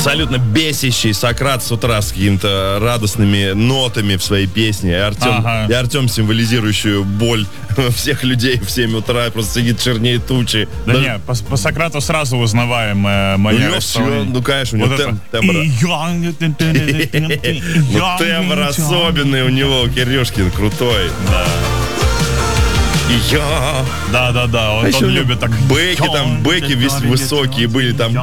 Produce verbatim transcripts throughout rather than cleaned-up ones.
абсолютно бесящий Сократ с утра с какими-то радостными нотами в своей песне. И Артем, ага. и Артем символизирующую боль всех людей в семь утра, просто сидит чернее тучи. Да, да не, по, по Сократу сразу узнаваем э, манеру исполнения. Ну, конечно, у него вот тембр. Ну, тембр особенный у него, Кирюшкин, крутой. Да. И я... Да-да-да, он, а он любит так... Бэки там, бэки весь высокие были там.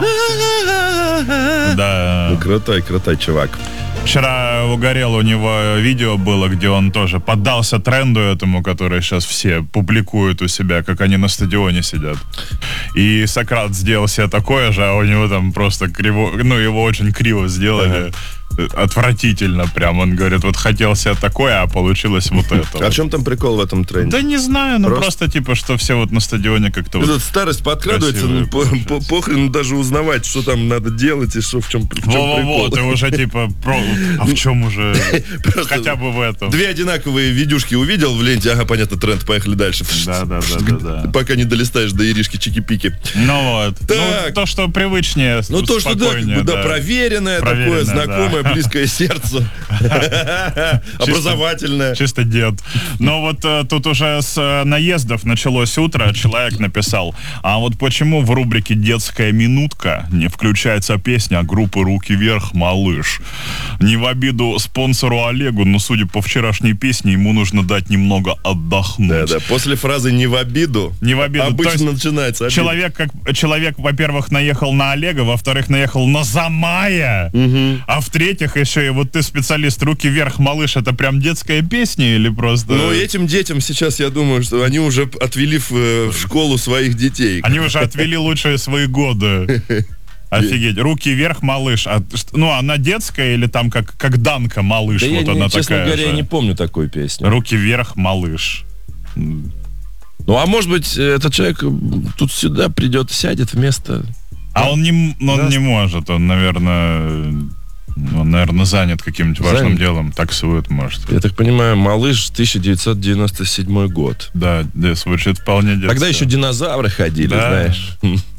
Да. Ну, крутой, крутой чувак. Вчера угорел, у него видео было, где он тоже поддался тренду этому, который сейчас все публикуют у себя, как они на стадионе сидят. И Сократ сделал себе такое же, а у него там просто криво... Ну, его очень криво сделали. Ага. Отвратительно прям. Он говорит, вот хотел себе такое, а получилось вот это. А в чем там прикол в этом тренде? Да не знаю, ну просто, просто типа, что все вот на стадионе как-то вот... Старость подкрадывается, ну, по, по, похрен даже узнавать, что там надо делать и что, в чем, в чем Во-во-во, прикол. Ты уже типа, про... а в чем уже? Хотя бы в этом. Две одинаковые видюшки увидел в ленте, ага, понятно, тренд, поехали дальше. Да-да-да. Пока не долистаешь до Иришки Чики-Пики. Ну вот. Ну, то, что привычнее, Ну то, что да, да, проверенное такое, знакомое, близкое сердцу. Образовательное. Чисто дед. Но вот э, тут уже с э, наездов началось утро. Человек написал, а вот почему в рубрике «Детская минутка» не включается песня группы «Руки вверх, малыш»? Не в обиду спонсору Олегу, но, судя по вчерашней песне, ему нужно дать немного отдохнуть. Да-да, после фразы «не в обиду», не в обиду. Обычно начинается обида. Человек, как, человек, во-первых, наехал на Олега, во-вторых, наехал на Замая, угу. а в-третьих, еще и вот ты специалист, «Руки вверх, малыш», это прям детская песня или просто... Ну, этим детям сейчас, я думаю, что они уже отвели в, в школу своих детей. Они уже отвели лучшие свои годы. Офигеть. «Руки вверх, малыш». А, ну, она детская или там как, как Данка, малыш? Да вот я, она не, честно такая говоря, же. я не помню такой песни. «Руки вверх, малыш». Ну, а может быть, этот человек тут сюда придет, сядет вместо... А он не, он да? не может, он, наверное... Он, наверное, занят каким-нибудь занят. важным делом. Таксует, может. Я так понимаю, «Малыш» тысяча девятьсот девяносто седьмой год. Да, да, звучит вполне детство. Тогда еще динозавры ходили, да. знаешь.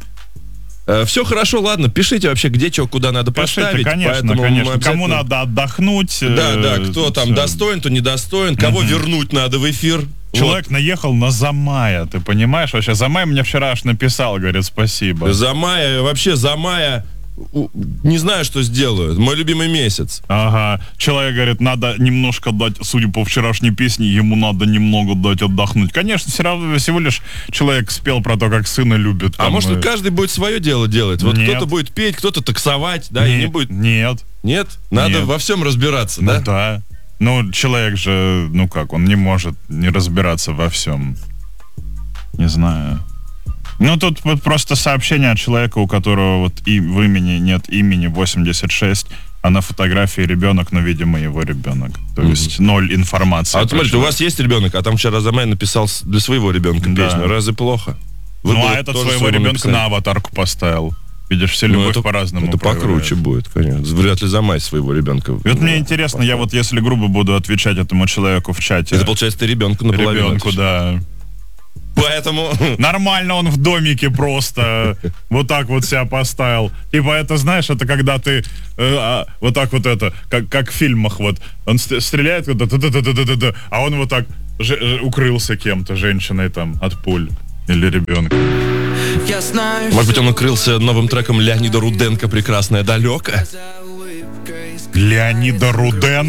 Все хорошо, ладно, пишите вообще, где что, куда надо пишите, поставить. конечно, конечно. Обязательно... Кому надо отдохнуть. Да, да, кто там все. достоин, то недостоин. Кого mm-hmm. вернуть надо в эфир. Человек вот. наехал на Замая, ты понимаешь? Вообще, Замай мне вчера аж написал, говорит, спасибо. Замая, вообще Замая... Не знаю, что сделаю. Мой любимый месяц. Ага. Человек говорит, надо немножко дать, судя по вчерашней песне, ему надо немного дать отдохнуть. Конечно, все равно всего лишь человек спел про то, как сына любит. А там, может, и... каждый будет свое дело делать? Вот Нет. кто-то будет петь, кто-то таксовать, да, Нет. и не будет... Нет. Нет? Надо Нет. во всем разбираться, ну, да? Да. Ну, человек же, ну как, он не может не разбираться во всем. Не знаю. Ну, тут вот просто сообщение от человека, у которого вот и в имени нет имени восемьдесят шесть, а на фотографии ребенок, но, видимо, его ребенок. То mm-hmm. есть ноль информации. А вот смотрите, у вас есть ребенок, а там вчера Замай написал для своего ребенка да. песню. Разве плохо? Вы ну, а этот своего ребенка написали. На аватарку поставил. Видишь, все любовь ну, по-разному. Это проявляет. Покруче будет, конечно. Вряд ли Замай своего ребенка. И вот мне интересно, поставил. Я вот если грубо буду отвечать этому человеку в чате. Это получается, ты ребенку наполовину. Ребенку, да. Поэтому... Нормально он в домике просто вот так вот себя поставил. Типа это, знаешь, это когда ты э, а, вот так вот это, как, как в фильмах вот, он стреляет, вот, а он вот так ж, укрылся кем-то, женщиной там, от пуль или ребенка. Может быть, он укрылся новым треком Леонида Руденко «Прекрасное далеко». Леонида Руденко?